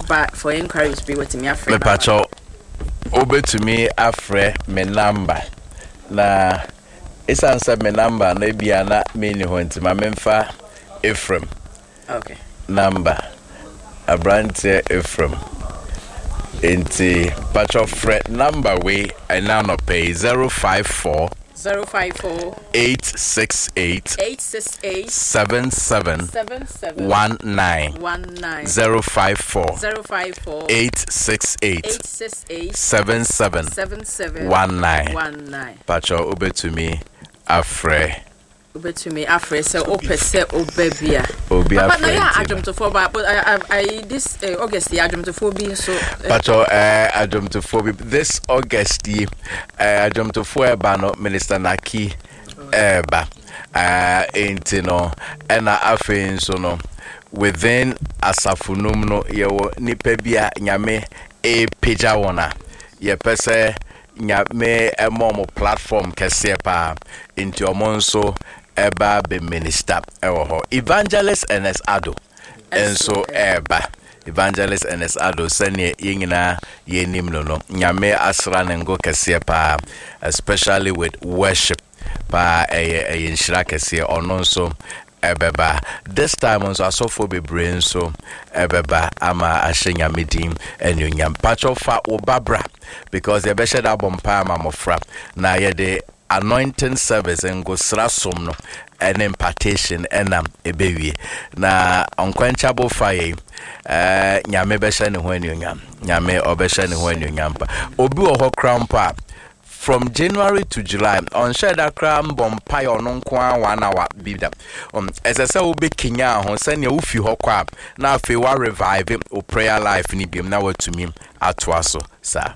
but for inquiries be with me afre. Me pacho obe to me afre me number. Na it's answer me number na bia na me ni ho ntima memfa Ephraim. Okay. Number Abrante Ephraim. Inti pacho fret number we I now no pay 054 868 77 19 054 868 77 19 pacho ube to me afre so opese obebia but na adom to for but I this August the adom to for be so pacho adom to for this August the adom to for ba no Minister Naki ba entino ena afen so no within asafunum no yewo nipa bia nyame page wona ye pese nyame emomo platform kese pa into omonso eba be minister ewo ho Evangelist NS Ado enso eba Evangelist NS Ado sene yengina yenim no nyame asra nengo kese pa especially with worship pa yenshira kese ononso ebeba this time on asofo be brain so ebeba ama ashenya medim enyonyam pacho fa obabra because the beshed album pa mamofra na ye the anointing service and go srasom no an impartation enam ebewie na unquenchable fire nyame beshe ne ho enyonyam nyame obeshe ne ho enyonyam pa obi wo ho crown pa from January to July on sheda kram bompa yo no nko an 1 hour bida esese wo be kinya ho sene wo fi ho kwa na afi wa revive o prayer life ni biem na watumi atoaso sa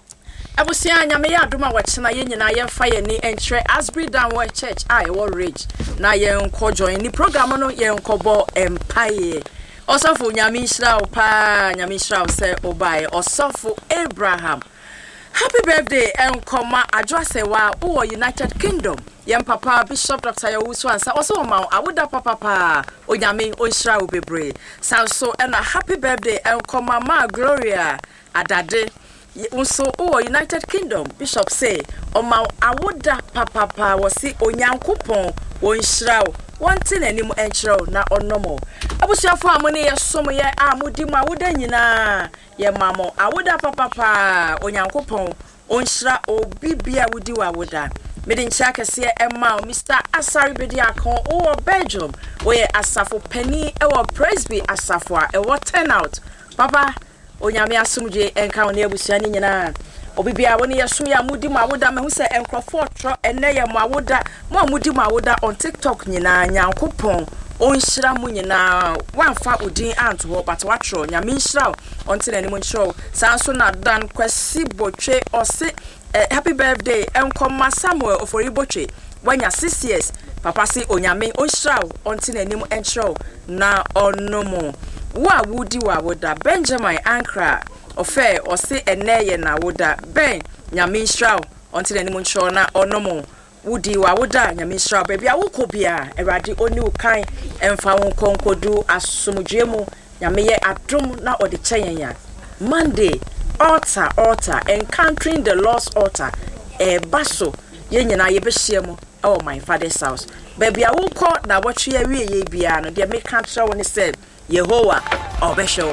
abusia nyame ya adoma wachena ye nyina ye fa ye ni entre Asbury Downward Church wo Ridge na ye nko join ni program no ye nko bo empire osofo nyame Israel pa nyame Israel se obae osofo Abraham. Happy birthday enkoma adwasewa wo United Kingdom yem papa Bishop Dr. Yawusu ansa also ma awoda papa onyame onhira obebre so and a happy birthday enkoma ma Gloria adade unso wo United Kingdom Bishop say oma awoda papa wosi onyankopon onhira wantin anim enchiro na onomo abusuafo amone yesom ye amudi ma woda nyina ye mamo awoda papa onyankopon onhira obibia wudi wa woda mede ncha kese emma Mr. Asari bedi akon o Belgium we asafo pani e wo Presby asafo a e wo turn out papa onyame asumje enka woni abusua ni nyina obibia woni yesum ya mudi ma woda me hu se enkrofo tro enne ye ma woda mo mudi ma woda on TikTok nyina nyankopon onhira mu nyina wanfa odin anto ho but watro nyame nhira onti na ni mu nhira sanso na dan kwasi botwe ose happy birthday enkoma Samuel Oforibotwe wanya 6 years papa si onyame onhira onti na ni mu nhira na onomo wa wudi wa woda Benjamin Ankra ofe ose eneye na woda ben nyame nhira onti na ni mu nhira na onomo wudi wa woda nyame nhira bia wokobia erade oni ukan emfa won konkodu asomdwemu nyame ye adom na ode kyenya Monday altar encountering the lost altar baso ye nyina ye behye mu oh my father's house bia wokọ na wotwe awie ye bia no de make cancer woni say Yehovah obesho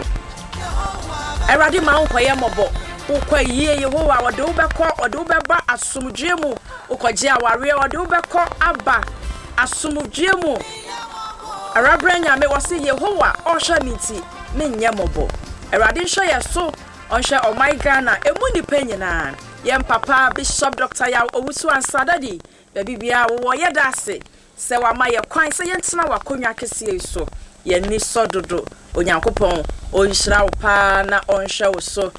erade ma won koye mobo ukwa yiye Yehovah wode ubekọ wode ubeba asomdwemu ukoje aware wode ubekọ aba asomdwemu arabranya me wose Yehovah ohwa miti menye mobo erade hwo ye so onhwe o my Ghana emuni penyina yem papa Bishop Dr. Yawusu ansadadi baby bia wo ye dase se wa maye kwan se yentena wakonwa kese so ye ni sododo onyankopon onhira wo pa na onhwe wo so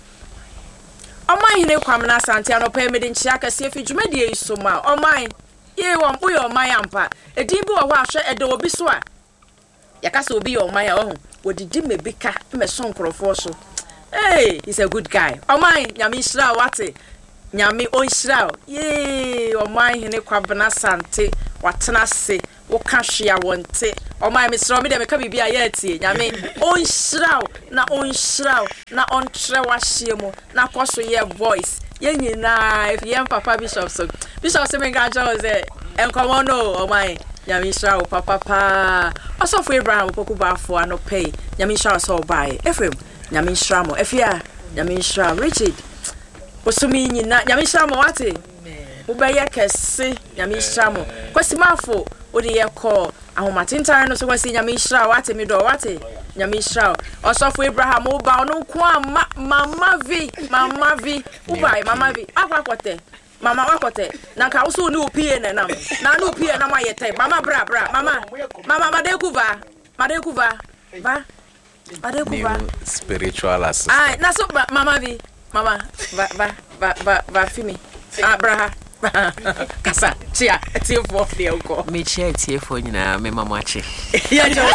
oman hine kwamna asante anopa mede nchia kase fi dwumadie so ma oman ye wo mpo ye oman ampa edin bi wo ho ahwe edo obi so a yakasa obi ye oman a ho wodidi mebika meso nkrofo so hey he's a good guy oman nyame nhira wate nyame onhira ye oman hine kwabna asante watena se wo ka hwe a wonte o my Mr. me de me ka bibia ya tie nyame on shraw na on tre wa hye mu na koso ye voice ye nyina if ye papa bishop so me ga jo say enkomo no o my nyame shraw papa pa osofo Abraham poku bafo anope nyame shraw so bai efrem nyame shraw mo efia nyame shraw Richard osumi nyina nyame shraw mo wate ubeye kese nyame shraw mo kwasimafo odi ye call ahomatintan no so kwasi nyame shraw wate me do wate nyame shraw osofo Abraham uba no kwa mama vi ubai mama vi akwakote mama wakote na ka usu ni upie na nam na ni upie na mayete mama bra mama madekuva ba madekuva spiritual assistant na so mama vi mama va fimi abraha kasa chia tiefo de uko me chia tiefo nyina me mama chi ya jo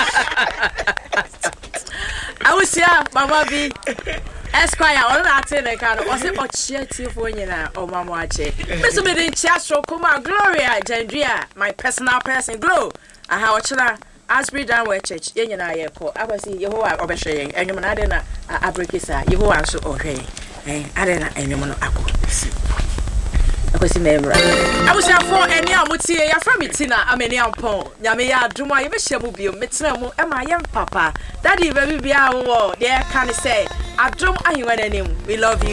awusia mama vi Esquire, all that in the car was it what she for nyina o mama ache. Miss me din chia so kuma Gloria Gendria, my personal person glow. Aha ochira Asbury Downward Church nyina ye ko. Akwasi Yehowa obehwe yen. Enyum na ade na abrekisa Yehowa so ohwe. Ade na enyum no akọ. Akwasi memra. Abusia for eni amutie ya from itina ameni ampon. Nyame ya aduma ye be hye mu bio metena mu e ma ye papa. Daddy baby bia wo dey can say Adum ahiwa nanim. We love you.